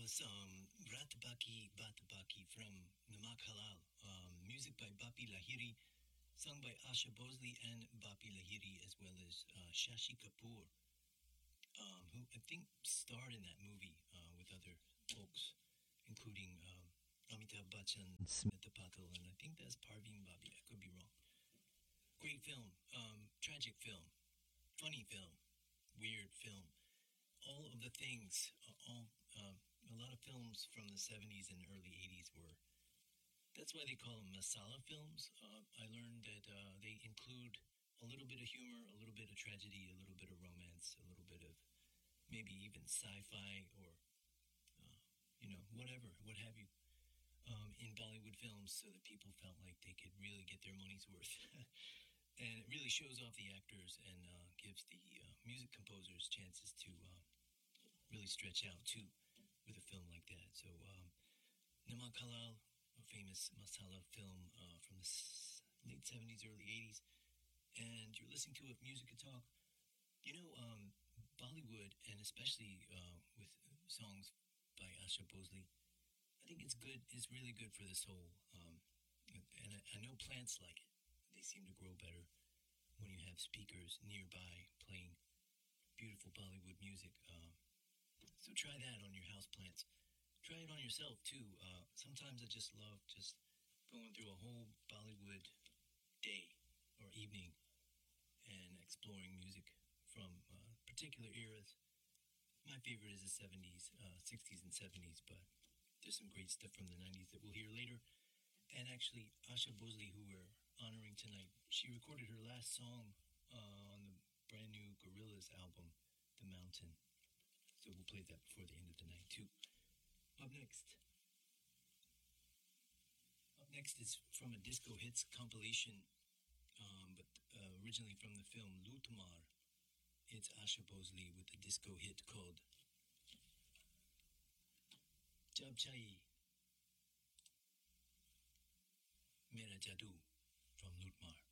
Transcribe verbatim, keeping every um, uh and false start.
was um, Rat Baki Bat Baki from Namak Halal. Um, music by Bapi Lahiri, sung by Asha Bosley and Bapi Lahiri, as well as uh, Shashi Kapoor, um, who I think starred in that movie uh, with other folks, including um, Amitabh Bachchan, Smita Patel, and I think that's Parveen Babi. I could be wrong. Great film, um, tragic film, funny film, weird film. All of the things, uh, all uh, a lot of films from the seventies and early eighties were. That's why they call them masala films. Uh, I learned that uh, they include a little bit of humor, a little bit of tragedy, a little bit of romance, a little bit of maybe even sci-fi or uh, you know whatever, what have you, um, in Bollywood films, so that people felt like they could really get their money's worth. And it really shows off the actors and uh, gives the uh, music composers chances to uh, really stretch out too with a film like that. So, um, Namak Halal, a famous masala film uh, from the s- late seventies, early eighties, and you're listening to it, Music Talk. You know, um, Bollywood, and especially uh, with songs by Asha Bosley, I think it's good. It's really good for the soul, um, and I, I know plants like it. They seem to grow better when you have speakers nearby playing beautiful Bollywood music. Uh, so try that on your house plants. Try it on yourself too. Uh, sometimes I just love just going through a whole Bollywood day or evening and exploring music from uh, particular eras. My favorite is the seventies, uh, sixties, and seventies, but there's some great stuff from the nineties that we'll hear later. And actually, Asha Bosley, who we're honoring tonight, she recorded her last song uh, on the brand new Gorillaz album, The Mountain. So we'll play that before the end of the night, too. Up next. Up next is from a disco hits compilation, um, but uh, originally from the film Lutmar. It's Asha Bosley with a disco hit called Jab Chahi Mera Jadoo from Lutmar.